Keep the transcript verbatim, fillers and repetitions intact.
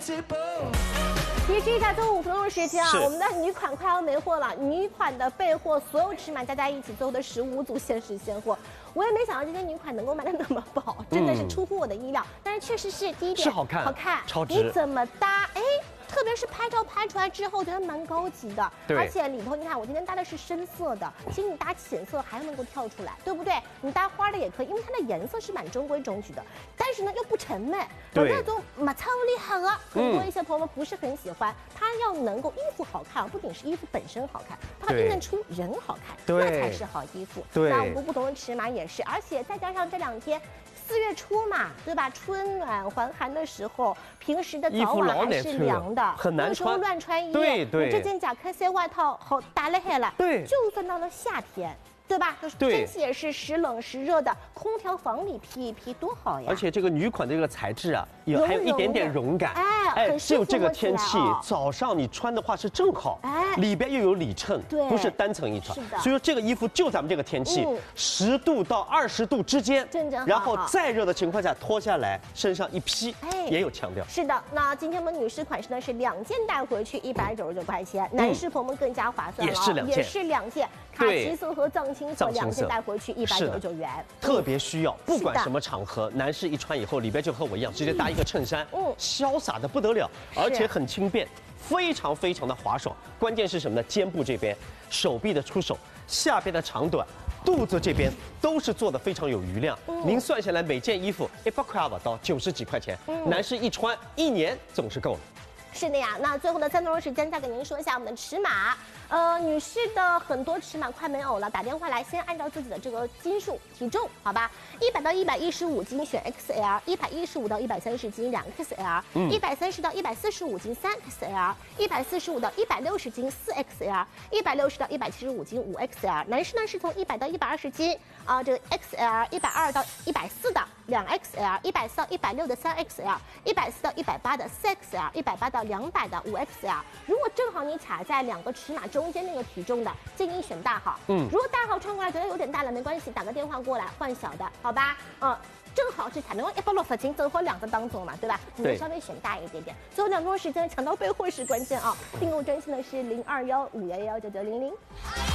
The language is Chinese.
也是一下周五分钟的时间啊，我们的女款快要没货了。女款的备货，所有尺码加在一起，最后的十五组限时现货。我也没想到这些女款能够卖的那么饱，真的是出乎我的意料。嗯、但是确实是第一点是好看， 好看， 超值。 你怎么搭？哎。特别是拍照拍出来之后，觉得蛮高级的，而且里头你看，我今天搭的是深色的，其实你搭浅色还能够跳出来，对不对？你搭花的也可以，因为它的颜色是蛮中规中矩的，但是呢又不沉闷，有那种马超厉害了。很多一些朋友们不是很喜欢，它要能够衣服好看，不仅是衣服本身好看，它要映衬出人好看，那才是好衣服。那我们不同的尺码也是，而且再加上这两天。四月初嘛，对吧？春暖还寒的时候，平时的早晚还是凉的， 很难穿， 乱穿衣。 对对， 你这件夹克衫外套好打了黑了。 对， 就算到了夏天。对吧？就是天气也是时冷时热的，空调房里披一披多好呀！ 而且这个女款的这个材质啊，也还有一点点绒感， 哎哎， 只有这个天气，早上你穿的话是正好，哎，里边又有里衬， 对， 不是单层一条， 是的。 所以说这个衣服就咱们这个天气，十度到二十度之间， 正正好。 然后再热的情况下脱下来，身上一披，哎，也有强调。 是的，那今天我们女士款式呢是两件带回去一百九十九块钱，男士朋友们更加划算了， 也是两件， 也是两件，卡其色和藏青色两件带回去一百九十九元， 特别需要，不管什么场合，男士一穿以后，里边就和我一样，直接搭一个衬衫，嗯，潇洒的不得了，而且很轻便，非常非常的滑爽。关键是什么呢？肩部这边、手臂的出手、下边的长短、肚子这边都是做的非常有余量。嗯、您算下来，每件衣服一百块不到，九十几块钱，嗯、男士一穿一年总是够了。 是的呀，那最后的三分钟时间再给您说一下我们的尺码。呃，女士的很多尺码快没有了，打电话来先按照自己的这个斤数体重，好吧？一百到一百一十五斤选 X L， 一百一十五到一百三十斤两 X L， 一百三十到一百四十五斤三 X L， 一百四十五到一百六十斤四 X L， 一百六十到一百七十五斤五 X L。男士呢是从一百到一百二十斤啊、呃，这个 X L， 一百二到一百四的两 X L， 一百四到一百六的三 X L， 一百四到一百八的四 X L， 一百八到两百的五 X L。如果正好你卡在两个尺码中间那个体重的，建议选大号。嗯，如果大号穿过来觉得有点大了，没关系，打个电话过来换小的，好吧？嗯，正好是卡，因为一百六十斤正好两个当中嘛，对吧？你们稍微选大一点点。最后两分钟时间抢到备货是关键啊！订购专线呢是零二幺五幺幺九九零零。